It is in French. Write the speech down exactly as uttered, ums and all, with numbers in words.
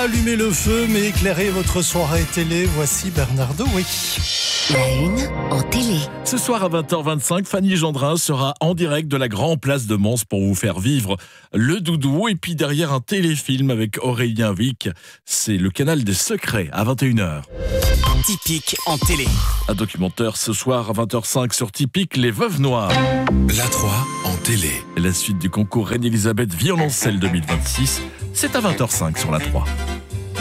allumer le feu, mais éclairer votre soirée télé. Voici Bernardo, oui. La une en télé. Ce soir à vingt heures vingt-cinq, Fanny Gendrin sera en direct de la Grand Place de Mons pour vous faire vivre le doudou. Et puis derrière un téléfilm avec Aurélien Vic, c'est le canal des secrets à vingt et une heures. Typique en télé. Un documentaire ce soir à vingt heures cinq sur Typique, Les Veuves Noires. La trois en télé. Et la suite du concours Reine-Elisabeth Violoncelle deux mille vingt-six, c'est à vingt heures cinq sur la trois.